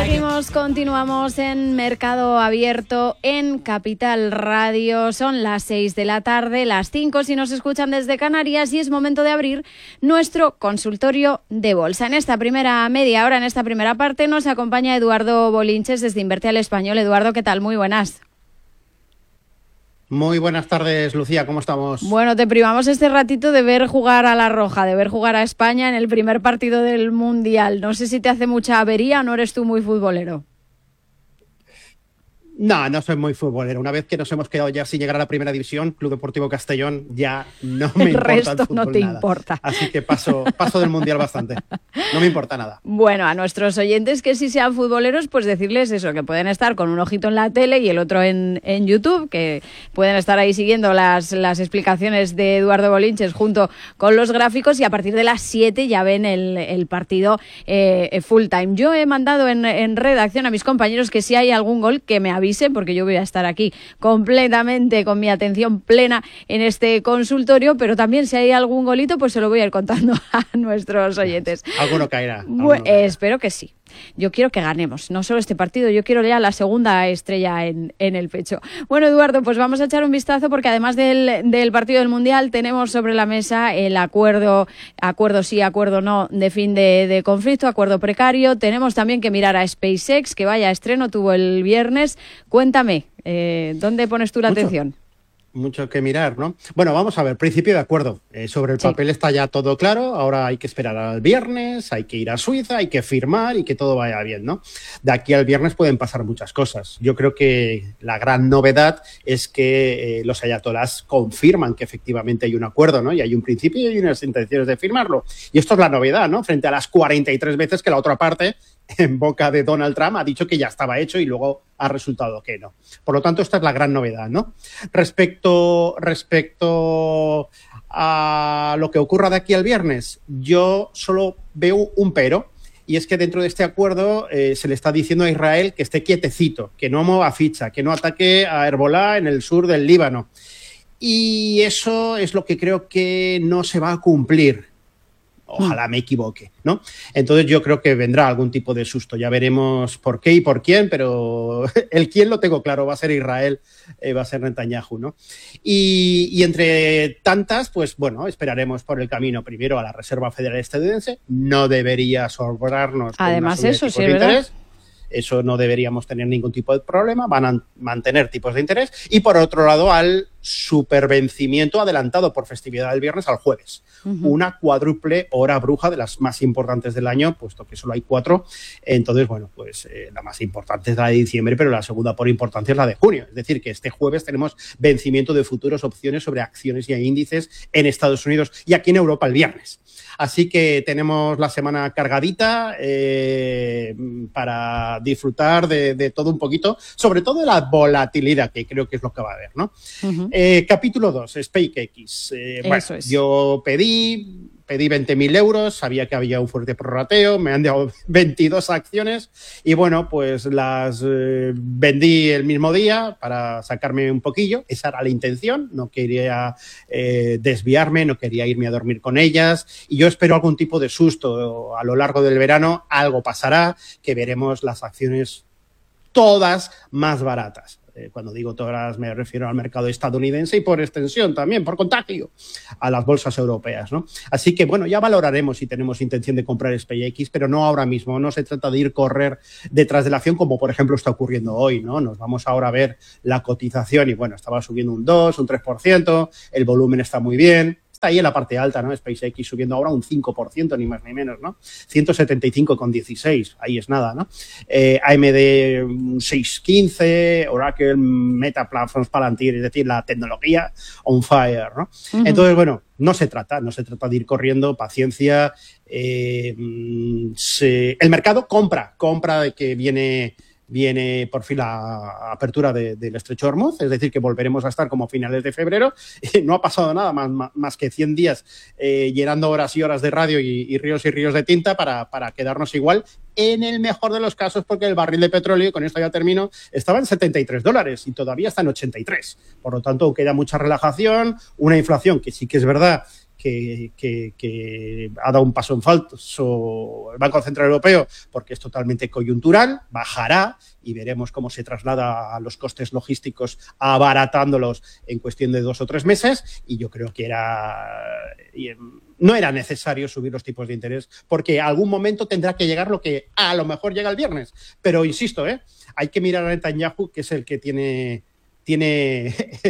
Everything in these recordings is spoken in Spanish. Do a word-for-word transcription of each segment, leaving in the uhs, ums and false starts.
Seguimos, continuamos en Mercado Abierto en Capital Radio. Son las seis de la tarde, las cinco si nos escuchan desde Canarias, y es momento de abrir nuestro consultorio de bolsa. En esta primera media hora, en esta primera parte, nos acompaña Eduardo Bolinches desde Invertir al Español. Eduardo, ¿qué tal? Muy buenas. Muy buenas tardes, Lucía, ¿cómo estamos? Bueno, te privamos este ratito de ver jugar a la Roja, de ver jugar a España en el primer partido del Mundial. No sé si te hace mucha avería o no eres tú muy futbolero. No, no soy muy futbolero. Una vez que nos hemos quedado ya sin llegar a la primera división, Club Deportivo Castellón, ya no me el importa resto el fútbol no te nada. importa. Así que paso, paso del Mundial bastante. No me importa nada. Bueno, a nuestros oyentes que sí sean futboleros, pues decirles eso, que pueden estar con un ojito en la tele y el otro en, en YouTube, que pueden estar ahí siguiendo las, las explicaciones de Eduardo Bolinches junto con los gráficos, y a partir de las siete ya ven el, el partido eh, full time. Yo he mandado en, en redacción a mis compañeros que si hay algún gol que me avisen, porque yo voy a estar aquí completamente con mi atención plena en este consultorio, pero también si hay algún golito, pues se lo voy a ir contando a nuestros oyentes. Alguno caerá. Alguno Bueno, caerá. eh, espero que sí. Yo quiero que ganemos, no solo este partido, yo quiero ya la segunda estrella en, en el pecho. Bueno, Eduardo, pues vamos a echar un vistazo, porque además del, del partido del Mundial tenemos sobre la mesa el acuerdo, acuerdo sí, acuerdo no, de fin de, de conflicto, acuerdo precario. Tenemos también que mirar a SpaceX, que vaya estreno tuvo el viernes. Cuéntame, eh, ¿dónde pones tú la Mucho. atención? Mucho que mirar, ¿no? Bueno, vamos a ver, principio de acuerdo. Eh, sobre el Sí. papel está ya todo claro, ahora hay que esperar al viernes, hay que ir a Suiza, hay que firmar y que todo vaya bien, ¿no? De aquí al viernes pueden pasar muchas cosas. Yo creo que la gran novedad es que eh, los ayatolás confirman que efectivamente hay un acuerdo, ¿no? Y hay un principio y hay unas intenciones de firmarlo. Y esto es la novedad, ¿no? Frente a las cuarenta y tres veces que la otra parte, en boca de Donald Trump, ha dicho que ya estaba hecho y luego ha resultado que no. Por lo tanto, esta es la gran novedad, ¿no? Respecto, respecto a lo que ocurra de aquí al viernes, yo solo veo un pero, y es que dentro de este acuerdo eh, se le está diciendo a Israel que esté quietecito, que no mueva ficha, que no ataque a Hezbollah en el sur del Líbano. Y eso es lo que creo que no se va a cumplir. Ojalá me equivoque, ¿no? Entonces yo creo que vendrá algún tipo de susto. Ya veremos por qué y por quién, pero el quién lo tengo claro, va a ser Israel, eh, va a ser Netanyahu, ¿no? Y, y entre tantas, pues bueno, esperaremos por el camino primero a la Reserva Federal estadounidense. No debería sobrarnos. Además eso, sí, de ¿verdad? interés. Eso no deberíamos tener ningún tipo de problema, van a mantener tipos de interés. Y por otro lado, al supervencimiento adelantado por festividad del viernes al jueves. Uh-huh. Una cuádruple hora bruja, de las más importantes del año, puesto que solo hay cuatro. Entonces, bueno, pues eh, la más importante es la de diciembre, pero la segunda por importancia es la de junio. Es decir, que este jueves tenemos vencimiento de futuros opciones sobre acciones y índices en Estados Unidos y aquí en Europa el viernes. Así que tenemos la semana cargadita eh, para disfrutar de, de todo un poquito, sobre todo de la volatilidad, que creo que es lo que va a haber, ¿no? Uh-huh. Eh, capítulo dos, SpaceX. Eh, bueno, es. Yo pedí, pedí veinte mil euros, sabía que había un fuerte prorrateo, me han dado veintidós acciones y bueno, pues las eh, vendí el mismo día para sacarme un poquillo. Esa era la intención, no quería eh, desviarme, no quería irme a dormir con ellas y yo espero algún tipo de susto a lo largo del verano. Algo pasará, que veremos las acciones todas más baratas. Eh, cuando digo todas me refiero al mercado estadounidense y por extensión también, por contagio, a las bolsas europeas, ¿no? Así que bueno, ya valoraremos si tenemos intención de comprar SpaceX, pero no ahora mismo. No se trata de ir correr detrás de la acción como por ejemplo está ocurriendo hoy, ¿no? Nos vamos ahora a ver la cotización y bueno, estaba subiendo un dos, un tres por ciento, el volumen está muy bien. Está ahí en la parte alta, ¿no? SpaceX subiendo ahora un cinco por ciento, ni más ni menos, ¿no? ciento setenta y cinco con dieciséis, ahí es nada, ¿no? Eh, A M D seis quince, Oracle, Meta Platforms, Palantir, es decir, la tecnología on fire, ¿no? Uh-huh. Entonces, bueno, no se trata, no se trata de ir corriendo, paciencia. Eh, se, el mercado compra, compra de que viene... viene por fin la apertura de, del estrecho de Hormuz, es decir, que volveremos a estar como finales de febrero. No ha pasado nada más, más, más que cien días eh, llenando horas y horas de radio y, y ríos y ríos de tinta para, para quedarnos igual, en el mejor de los casos, porque el barril de petróleo, y con esto ya termino, estaba en setenta y tres dólares y todavía está en ochenta y tres. Por lo tanto, queda mucha relajación, una inflación que sí que es verdad que, que, que ha dado un paso en falso el Banco Central Europeo porque es totalmente coyuntural, bajará y veremos cómo se traslada a los costes logísticos abaratándolos en cuestión de dos o tres meses, y yo creo que era no era necesario subir los tipos de interés porque a algún momento tendrá que llegar lo que a lo mejor llega el viernes. Pero insisto, ¿eh? hay que mirar a Netanyahu, que es el que tiene tiene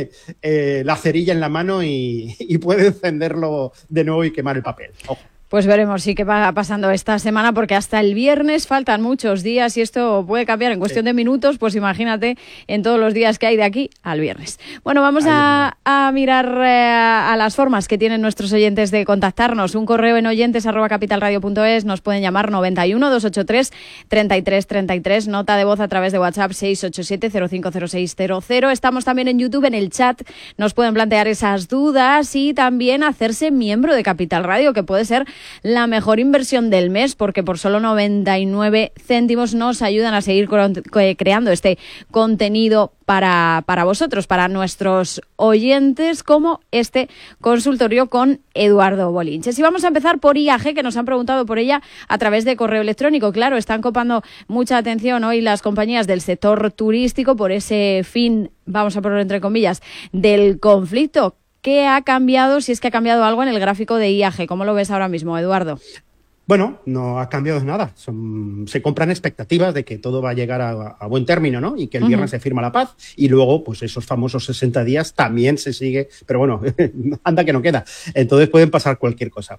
eh, la cerilla en la mano y, y puede encenderlo de nuevo y quemar el papel. Ojo. Pues veremos sí qué va pasando esta semana, porque hasta el viernes faltan muchos días y esto puede cambiar en cuestión sí. de minutos, pues imagínate en todos los días que hay de aquí al viernes. Bueno, vamos a, a mirar eh, a las formas que tienen nuestros oyentes de contactarnos. Un correo en oyentes arroba capitalradio punto es, nos pueden llamar noventa y uno, doscientos ochenta y tres, treinta y tres treinta y tres, nota de voz a través de WhatsApp seis ocho siete, cero cinco cero seis cero cero. Estamos también en YouTube, en el chat, nos pueden plantear esas dudas y también hacerse miembro de Capital Radio, que puede ser la mejor inversión del mes, porque por solo noventa y nueve céntimos nos ayudan a seguir creando este contenido para, para vosotros, para nuestros oyentes, como este consultorio con Eduardo Bolinches. Y vamos a empezar por I A G, que nos han preguntado por ella a través de correo electrónico. Claro, están copando mucha atención hoy las compañías del sector turístico por ese fin, vamos a ponerlo entre comillas, del conflicto. ¿Qué ha cambiado, si es que ha cambiado algo en el gráfico de I A G? ¿Cómo lo ves ahora mismo, Eduardo? Bueno, no ha cambiado nada. Son, se compran expectativas de que todo va a llegar a, a buen término, ¿no? Y que el uh-huh. viernes se firma la paz y luego, pues esos famosos sesenta días también se sigue, pero bueno, anda que no queda. Entonces pueden pasar cualquier cosa.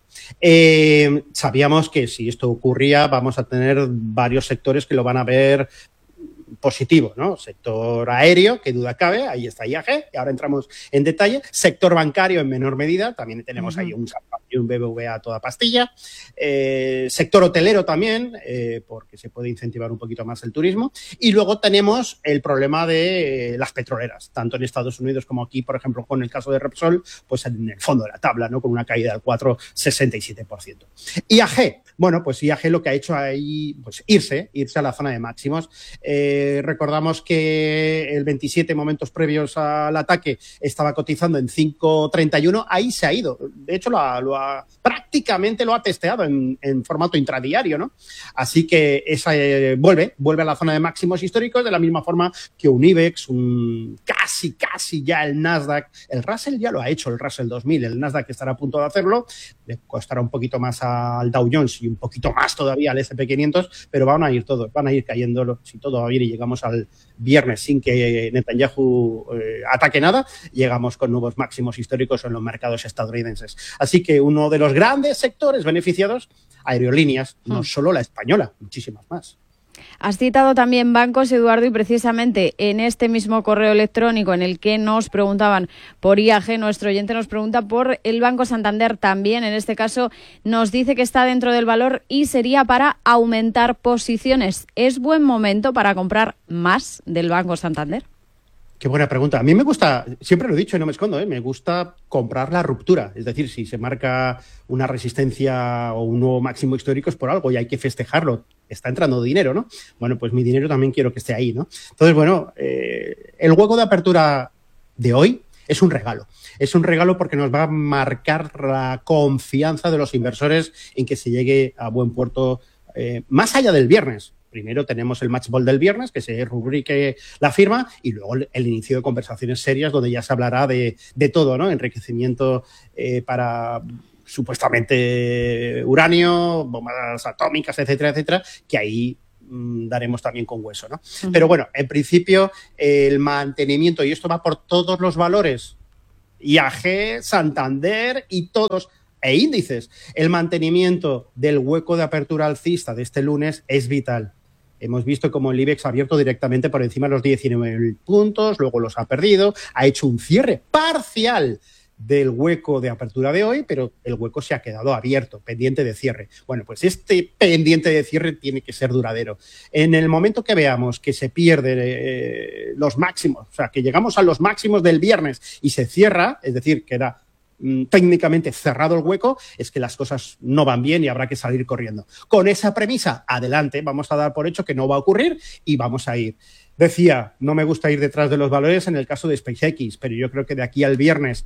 Eh, sabíamos que si esto ocurría vamos a tener varios sectores que lo van a ver positivo, ¿no? Sector aéreo, que duda cabe, ahí está I A G, y ahora entramos en detalle. Sector bancario en menor medida, también tenemos uh-huh. ahí un y un B B V A a toda pastilla. Eh, sector hotelero también, eh, porque se puede incentivar un poquito más el turismo. Y luego tenemos el problema de eh, las petroleras, tanto en Estados Unidos como aquí, por ejemplo, con el caso de Repsol, pues en el fondo de la tabla, ¿no? Con una caída del cuatro coma sesenta y siete por ciento. I A G, bueno, pues I A G lo que ha hecho ahí, pues irse, irse a la zona de máximos. Eh, recordamos que el veintisiete, momentos previos al ataque, estaba cotizando en cinco treinta y uno, ahí se ha ido. De hecho, lo ha, lo ha, prácticamente lo ha testeado en, en formato intradiario, ¿no? Así que esa eh, vuelve, vuelve a la zona de máximos históricos, de la misma forma que un IBEX, un casi, casi ya el Nasdaq. El Russell ya lo ha hecho, el Russell dos mil, el Nasdaq estará a punto de hacerlo, le costará un poquito más al Dow Jones y un poquito más todavía al ese and pe quinientos, pero van a ir todos, van a ir cayendo, si todo va bien y llegamos al viernes sin que Netanyahu eh, ataque nada, llegamos con nuevos máximos históricos en los mercados estadounidenses. Así que uno de los grandes sectores beneficiados, aerolíneas, no solo la española, muchísimas más. Has citado también bancos, Eduardo, y precisamente en este mismo correo electrónico en el que nos preguntaban por I A G, nuestro oyente nos pregunta por el Banco Santander también. En este caso nos dice que está dentro del valor y sería para aumentar posiciones. ¿Es buen momento para comprar más del Banco Santander? Qué buena pregunta. A mí me gusta, siempre lo he dicho y no me escondo, ¿eh? me gusta comprar la ruptura. Es decir, si se marca una resistencia o un nuevo máximo histórico es por algo y hay que festejarlo. Está entrando dinero, ¿no? Bueno, pues mi dinero también quiero que esté ahí, ¿no? Entonces, bueno, eh, el hueco de apertura de hoy es un regalo. Es un regalo porque nos va a marcar la confianza de los inversores en que se llegue a buen puerto eh, más allá del viernes. Primero tenemos el match ball del viernes, que se rubrique la firma, y luego el, el inicio de conversaciones serias donde ya se hablará de, de todo, ¿no? Enriquecimiento eh, para supuestamente uranio, bombas atómicas, etcétera, etcétera, que ahí mmm, daremos también con hueso, ¿no? Uh-huh. Pero bueno, en principio el mantenimiento, y esto va por todos los valores, I A G, Santander y todos, e índices, el mantenimiento del hueco de apertura alcista de este lunes es vital. Hemos visto cómo el IBEX ha abierto directamente por encima de los diecinueve mil puntos, luego los ha perdido, ha hecho un cierre parcial del hueco de apertura de hoy, pero el hueco se ha quedado abierto, pendiente de cierre. Bueno, pues este pendiente de cierre tiene que ser duradero. En el momento que veamos que se pierden eh, los máximos, o sea, que llegamos a los máximos del viernes y se cierra, es decir, queda técnicamente cerrado el hueco, es que las cosas no van bien y habrá que salir corriendo. Con esa premisa, adelante, vamos a dar por hecho que no va a ocurrir y vamos a ir. Decía, no me gusta ir detrás de los valores en el caso de SpaceX, pero yo creo que de aquí al viernes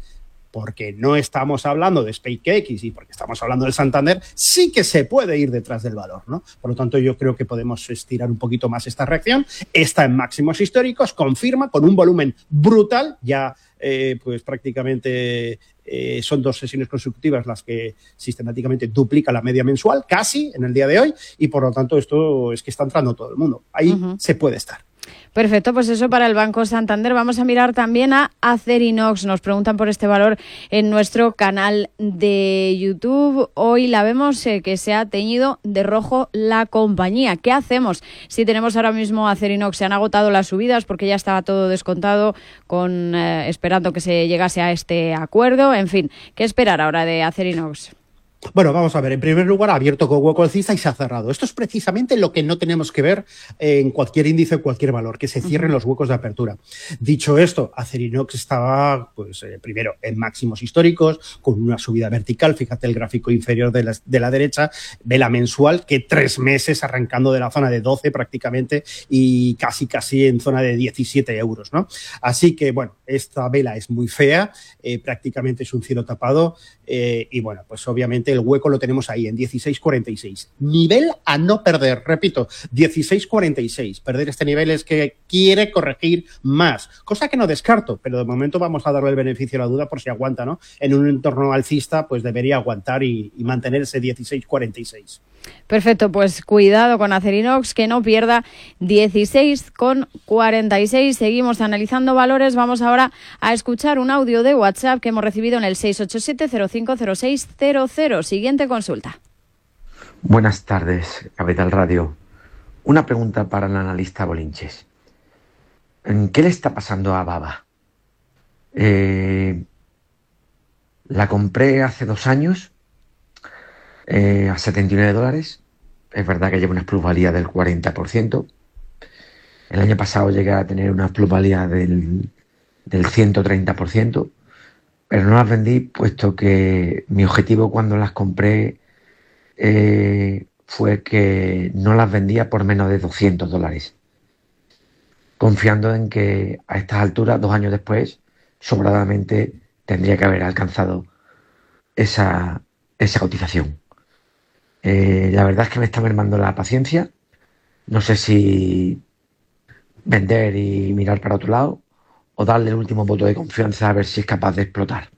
porque no estamos hablando de SpaceX y porque estamos hablando del Santander, sí que se puede ir detrás del valor, ¿no? Por lo tanto, yo creo que podemos estirar un poquito más esta reacción. Está en máximos históricos, confirma, con un volumen brutal, ya eh, pues prácticamente eh, son dos sesiones consecutivas las que sistemáticamente duplica la media mensual, casi en el día de hoy, y por lo tanto esto es que está entrando todo el mundo. Ahí uh-huh. se puede estar. Perfecto, pues eso para el Banco Santander. Vamos a mirar también a Acerinox. Nos preguntan por este valor en nuestro canal de YouTube. Hoy la vemos eh, que se ha teñido de rojo la compañía. ¿Qué hacemos si tenemos ahora mismo Acerinox? Se han agotado las subidas porque ya estaba todo descontado, con eh, esperando que se llegase a este acuerdo. En fin, ¿qué esperar ahora de Acerinox? Bueno, vamos a ver. En primer lugar, ha abierto con hueco alcista y se ha cerrado. Esto es precisamente lo que no tenemos que ver en cualquier índice o cualquier valor, que se cierren los huecos de apertura. Dicho esto, Acerinox estaba, pues, eh, primero en máximos históricos, con una subida vertical. Fíjate el gráfico inferior de la, de la derecha, vela mensual, que tres meses arrancando de la zona de doce prácticamente y casi, casi en zona de diecisiete euros, ¿no? Así que, bueno, esta vela es muy fea, eh, prácticamente es un cielo tapado eh, y, bueno, pues obviamente el hueco lo tenemos ahí en dieciséis cuarenta y seis. Nivel a no perder, repito, dieciséis cuarenta y seis. Perder este nivel es que quiere corregir más, cosa que no descarto, pero de momento vamos a darle el beneficio de la duda por si aguanta, ¿no? En un entorno alcista, pues debería aguantar y, y mantener ese dieciséis cuarenta y seis. Perfecto, pues cuidado con Acerinox, que no pierda dieciséis cuarenta y seis. Seguimos analizando valores. Vamos ahora a escuchar un audio de WhatsApp que hemos recibido en el seis ocho siete cero cinco cero seis cero cero. Siguiente consulta. Buenas tardes, Capital Radio. Una pregunta para el analista Bolinches. ¿Qué le está pasando a Baba? Eh, la compré hace dos años eh, a setenta y nueve dólares. Es verdad que lleva una plusvalía del cuarenta por ciento. El año pasado llegué a tener una plusvalía del, del ciento treinta por ciento. Pero no las vendí, puesto que mi objetivo cuando las compré eh, fue que no las vendía por menos de doscientos dólares. Confiando en que a estas alturas, dos años después, sobradamente tendría que haber alcanzado esa, esa cotización. Eh, la verdad es que me está mermando la paciencia. No sé si vender y mirar para otro lado, o darle el último voto de confianza a ver si es capaz de explotar.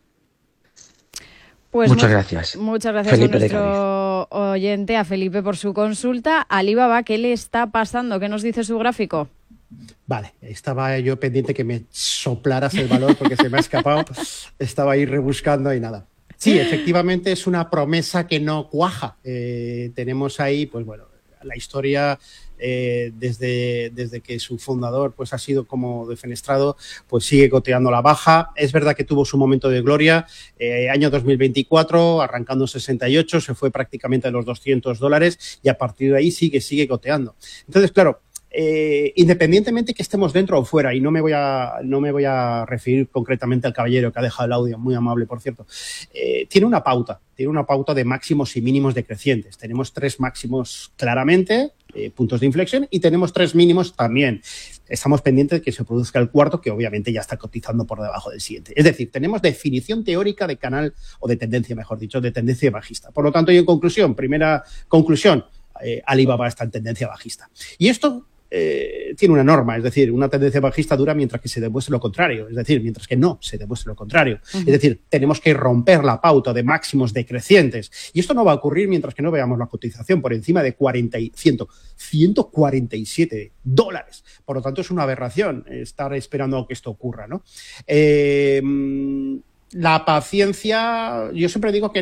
Pues muchas mu- gracias. Muchas gracias Felipe a nuestro oyente, a Felipe, por su consulta. Alibaba, ¿qué le está pasando? ¿Qué nos dice su gráfico? Vale, estaba yo pendiente que me soplaras el valor porque se me ha escapado. Estaba ahí rebuscando y nada. Sí, efectivamente es una promesa que no cuaja. Eh, tenemos ahí, pues bueno, la historia eh, desde, desde que su fundador pues ha sido como defenestrado, pues sigue goteando la baja. Es verdad que tuvo su momento de gloria, eh, año dos mil veinticuatro, arrancando en sesenta y ocho, se fue prácticamente a los doscientos dólares y a partir de ahí sigue, sigue goteando. Entonces, claro, Eh, independientemente que estemos dentro o fuera, y no me voy a no me voy a referir concretamente al caballero que ha dejado el audio, muy amable por cierto, eh, tiene una pauta, tiene una pauta de máximos y mínimos decrecientes. Tenemos tres máximos claramente, eh, puntos de inflexión, y tenemos tres mínimos también. Estamos pendientes de que se produzca el cuarto, que obviamente ya está cotizando por debajo del siguiente. Es decir, tenemos definición teórica de canal, o de tendencia, mejor dicho, de tendencia bajista. Por lo tanto, y en conclusión, primera conclusión, eh, Alibaba está en tendencia bajista. Y esto Eh, tiene una norma, es decir, una tendencia bajista dura mientras que se demuestre lo contrario, es decir, mientras que no se demuestre lo contrario. Uh-huh. Es decir, tenemos que romper la pauta de máximos decrecientes y esto no va a ocurrir mientras que no veamos la cotización por encima de cuarenta y ciento cuarenta y siete dólares. Por lo tanto, es una aberración estar esperando a que esto ocurra, ¿no? Eh, la paciencia, yo siempre digo que